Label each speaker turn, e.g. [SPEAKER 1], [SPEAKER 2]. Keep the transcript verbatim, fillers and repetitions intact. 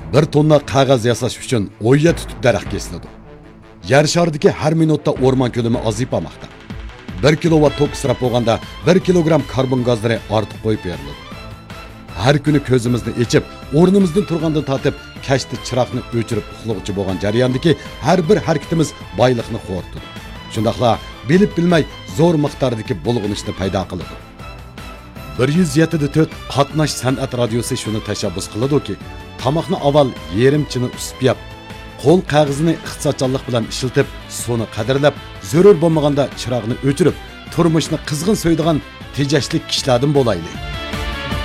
[SPEAKER 1] bir tonna qog'oz yasash uchun o'yya tutib daraxt kesiladi. Yer shardagi har minutda o'rmon ko'lami ozayib bormoqda. bir kilovat tok israf bo'lganda bir kilogramm karbon gazlari ortiq qo'yib beriladi. Har kuni ko'zimizni ochib, o'rnimizdan turgandan tortib, kashda chiroqni o'chirib uxlovchi bo'lgan jarayondagi har bir harakatimiz boylikni xo'rtadi. Shundaqla bilib bilmay zo'r miqdordagi bulg'unishni paydo qiladi. bir yuz yetti nuqta to'rt qatnash san'at radiosi shuni tashabbus qiladi-ki, tomoqni avval yerimchini usib yap, qo'l qog'ozini iqtisodchanlik bilan ishlatib, suvni qadrlab, zarur bo'lmaganda chiroqni o'chirib, turmushni qizg'in so'ydigan tejashli kishilardan bo'laylik.